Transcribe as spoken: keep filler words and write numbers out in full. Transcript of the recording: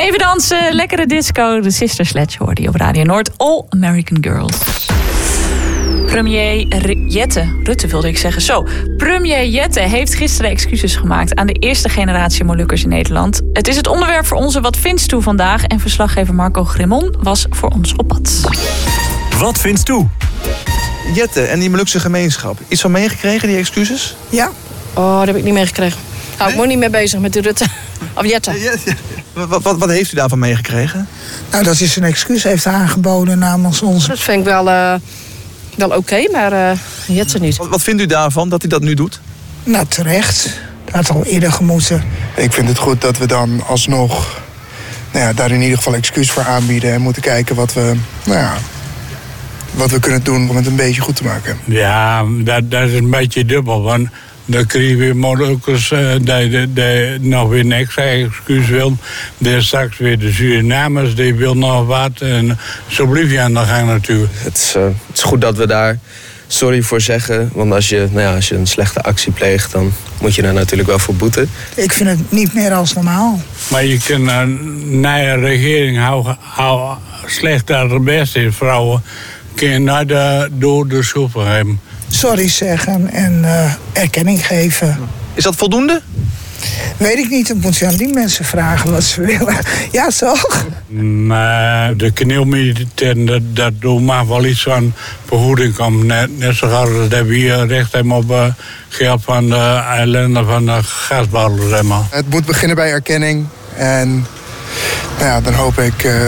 Even dansen, lekkere disco. De Sister Sledge hoorde je op Radio Noord. All American Girls. Premier Jette, Rutte wilde ik zeggen. Zo, premier Jette heeft gisteren excuses gemaakt aan de eerste generatie Molukkers in Nederland. Het is het onderwerp voor onze Wat Vindt Toe vandaag. En verslaggever Marco Grimmon was voor ons op pad. Wat Vindt Toe? Jette en die Molukse gemeenschap. Iets van meegekregen, die excuses? Ja. Oh, dat heb ik niet meegekregen. Nou, ik ben niet mee bezig met de Rutte. Of Jette. Ja, ja. Wat, wat, wat heeft u daarvan meegekregen? Nou, dat is een excuus heeft aangeboden namens ons. Dat vind ik wel, uh, wel oké, okay, maar uh, Jette niet. Wat, wat vindt u daarvan, dat hij dat nu doet? Nou, terecht. Dat had al eerder gemoeten. Ik vind het goed dat we dan alsnog nou ja, daar in ieder geval excuus voor aanbieden. En moeten kijken wat we, nou ja, wat we kunnen doen om het een beetje goed te maken. Ja, dat, dat is een beetje dubbel. Want dan krijgen we Molukkers uh, die, die, die nog weer een extra excuus wil. Dan straks weer de Surinamers, die wil nog wat. En zo blijf je aan de gang natuurlijk. Het is, uh, het is goed dat we daar sorry voor zeggen. Want als je, nou ja, als je een slechte actie pleegt, dan moet je daar natuurlijk wel voor boeten. Ik vind het niet meer als normaal. Maar je kunt een nieuwe regering houden, houden slecht dat het best is. Vrouwen kun je naar de, door de schuld hebben. Sorry zeggen en uh, erkenning geven. Is dat voldoende? Weet ik niet, dan moet je aan die mensen vragen wat ze willen. Ja, toch? Maar de kaneelmilitairen, dat, dat doet maar wel iets van vergoeding komt. Net, net zo hard als dat we hier recht hebben op uh, geld van de ellende van de gasbouwers. Het moet beginnen bij erkenning. En nou ja, dan hoop ik... Uh,